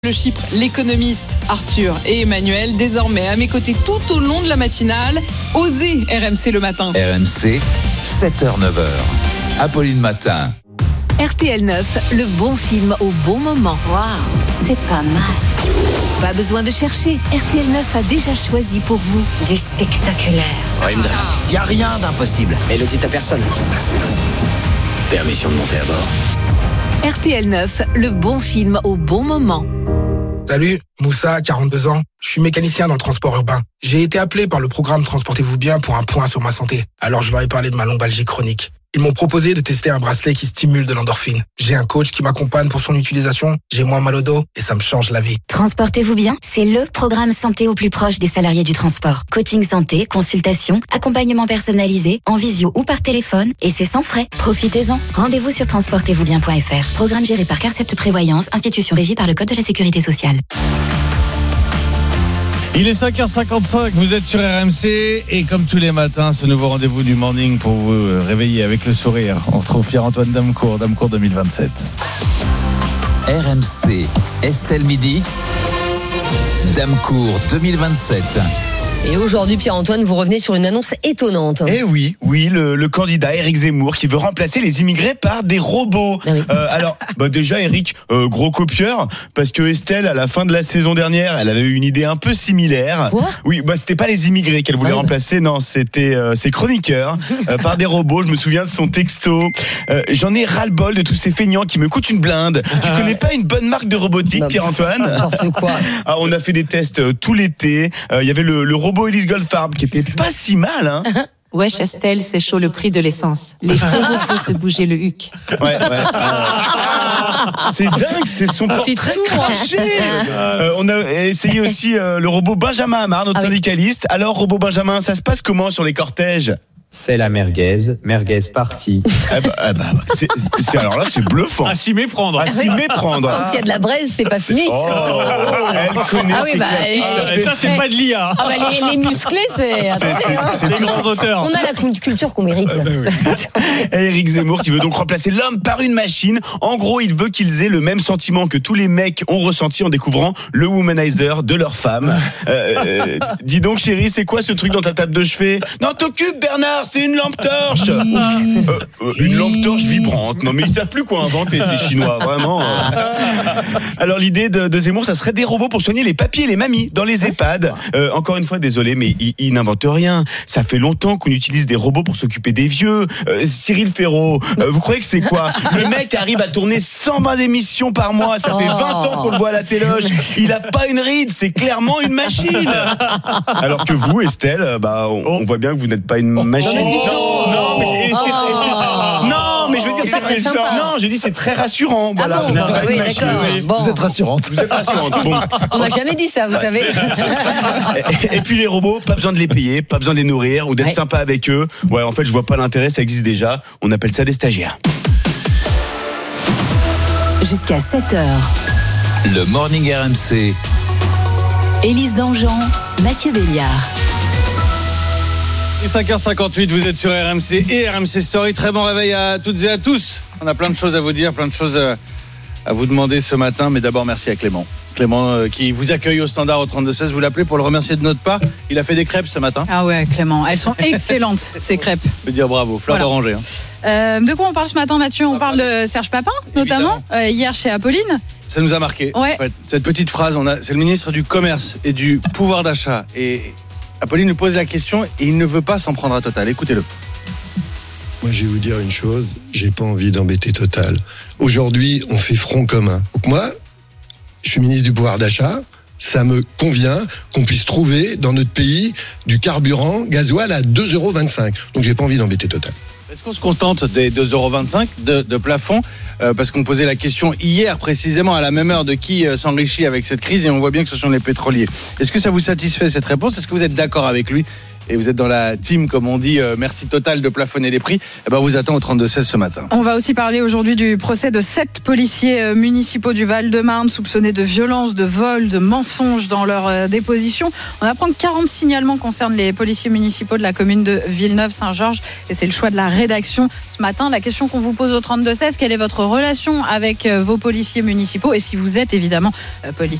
Le Chypre, l'économiste Arthur et Emmanuel, désormais à mes côtés tout au long de la matinale. Osez RMC le matin. RMC, 7h-9h. Apolline Matin. RTL 9, le bon film au bon moment. Waouh, c'est pas mal. Pas besoin de chercher, RTL 9 a déjà choisi pour vous Du spectaculaire. Il n'y a rien d'impossible. Et le dit à personne. Permission de monter à bord. RTL 9, le bon film au bon moment. Salut, Moussa, 42 ans. Je suis mécanicien dans le transport urbain. J'ai été appelé par le programme Transportez-vous bien pour un point sur ma santé. Alors je leur ai parlé de ma lombalgie chronique. Ils m'ont proposé de tester un bracelet qui stimule de l'endorphine. J'ai un coach qui m'accompagne pour son utilisation. J'ai moins mal au dos et ça me change la vie. Transportez-vous bien, c'est le programme santé au plus proche des salariés du transport. Coaching santé, consultation, accompagnement personnalisé, en visio ou par téléphone, et c'est sans frais. Profitez-en. Rendez-vous sur transportezvousbien.fr. Programme géré par Carcept Prévoyance, institution régie par le Code de la Sécurité sociale. Il est 5h55, vous êtes sur RMC et comme tous les matins, ce nouveau rendez-vous du morning pour vous réveiller avec le sourire. On retrouve Pierre-Antoine Damecourt 2027. RMC, Estelle Midi, Damecourt 2027. Et aujourd'hui, Pierre-Antoine, vous revenez sur une annonce étonnante. Eh oui, le candidat Éric Zemmour qui veut remplacer les immigrés par des robots. Ah oui. Alors, déjà Éric, gros copieur, parce que Estelle, à la fin de la saison dernière, elle avait eu une idée un peu similaire. Quoi ? Oui, c'était pas les immigrés qu'elle voulait remplacer, non, c'était ses chroniqueurs par des robots. Je me souviens de son texto. J'en ai ras-le-bol de tous ces feignants qui me coûtent une blinde. Tu connais pas une bonne marque de robotique, Pierre-Antoine ? N'importe quoi. Alors, on a fait des tests tout l'été. Il y avait le robot Elise Goldfarb qui était pas si mal, hein. Wesh Estelle, c'est chaud le prix de l'essence. Les frérots faut se bouger le huc. Ouais. C'est dingue, c'est son portrait craché. On a essayé aussi le robot Benjamin Amar, notre syndicaliste. Alors, robot Benjamin, ça se passe comment sur les cortèges ? C'est la merguez partie. Alors là, c'est bluffant. À s'y méprendre. Tant qu'il y a de la braise, c'est pas fini. Elle connaît ses classiques. Ça, c'est pas de l'IA. Les musclés, c'est des grands auteurs. On a la culture qu'on mérite. Éric Zemmour qui veut donc remplacer l'homme par une machine. En gros, il veut qu'ils aient le même sentiment que tous les mecs ont ressenti en découvrant le womanizer de leur femme. Dis donc, chérie, c'est quoi ce truc dans ta table de chevet ? Non, t'occupes, Bernard, c'est une lampe torche. Une lampe torche vibrante. Non, mais ils savent plus quoi inventer, ces Chinois, vraiment. Alors, l'idée de Zemmour, ça serait des robots pour soigner les papis et les mamies dans les EHPAD. Encore une fois, désolé, mais il n'invente rien. Ça fait longtemps qu'on utilise des robots pour s'occuper des vieux. Cyril Ferraud, vous croyez que c'est quoi ? Le mec arrive à tourner 120 émissions par mois. Ça fait 20 ans qu'on le voit à la téloche. Il a pas une ride, c'est clairement une machine. Alors que vous, Estelle, on voit bien que vous n'êtes pas une machine. Non, mais je veux dire, c'est très sympa. Non, je dis c'est très rassurant. Voilà. Oui, d'accord. Bon. Vous êtes rassurante. Bon. On n'a jamais dit ça, vous savez. Et puis les robots, pas besoin de les payer, pas besoin de les nourrir ou d'être sympa avec eux. Ouais, en fait, je vois pas l'intérêt, ça existe déjà. On appelle ça des stagiaires. Jusqu'à 7h, Le morning RMC. Élise Dangean, Mathieu Béliard. 5h58, vous êtes sur RMC et RMC Story. Très bon réveil à toutes et à tous. On a plein de choses à vous dire, plein de choses à vous demander ce matin. Mais d'abord, merci à Clément. Clément qui vous accueille au standard au 32-16. Vous l'appelez pour le remercier de notre part. Il a fait des crêpes ce matin. Ah ouais, Clément. Elles sont excellentes, ces crêpes. Je peux dire bravo. Fleur d'oranger. De quoi on parle ce matin, Mathieu ? On parle de Serge Papin, notamment, hier chez Apolline. Ça nous a marqué. Ouais. En fait, cette petite phrase, c'est le ministre du Commerce et du Pouvoir d'achat. Et Apolline nous pose la question et il ne veut pas s'en prendre à Total. Écoutez-le. Moi, je vais vous dire une chose, j'ai pas envie d'embêter Total. Aujourd'hui, on fait front commun. Donc moi, je suis ministre du pouvoir d'achat, ça me convient qu'on puisse trouver dans notre pays du carburant gasoil à 2,25 €. Donc j'ai pas envie d'embêter Total. Est-ce qu'on se contente des 2,25 € de plafond parce qu'on posait la question hier précisément à la même heure de qui s'enrichit avec cette crise et on voit bien que ce sont les pétroliers. Est-ce que ça vous satisfait cette réponse ? Est-ce que vous êtes d'accord avec lui ? et vous êtes dans la team, comme on dit, merci Total de plafonner les prix, vous attend au 32-16 ce matin. On va aussi parler aujourd'hui du procès de 7 policiers municipaux du Val-de-Marne soupçonnés de violence, de vol, de mensonges dans leur déposition. On apprend que 40 signalements concernent les policiers municipaux de la commune de Villeneuve-Saint-Georges et c'est le choix de la rédaction ce matin. La question qu'on vous pose au 32-16, quelle est votre relation avec vos policiers municipaux et si vous êtes évidemment policier